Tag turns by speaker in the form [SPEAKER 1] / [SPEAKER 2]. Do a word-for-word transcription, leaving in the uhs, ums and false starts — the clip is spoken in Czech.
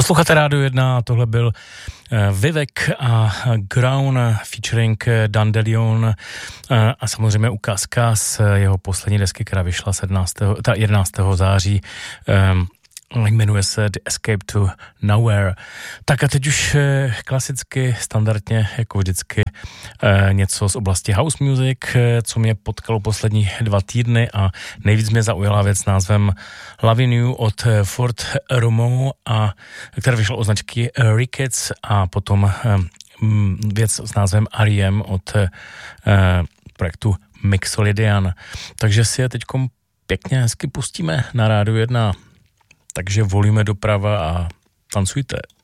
[SPEAKER 1] Posloucháte Rádio jedna, tohle byl Vivek a Ground featuring Dandelion a samozřejmě ukázka z jeho poslední desky, která vyšla sedmnáctého, jedenáctého září. Jmenuje se The Escape to Nowhere. Tak a teď už klasicky, standardně, jako vždycky, něco z oblasti house music, co mě potkalo poslední dva týdny a nejvíc mě zaujala věc s názvem Loving You od Fort Romo, a která vyšla o značky Ricketts, a potom věc s názvem R E M od projektu Mixolydian. Takže si je teďkom pěkně hezky pustíme na Rádiu jedna. Takže volíme doprava a tancujte.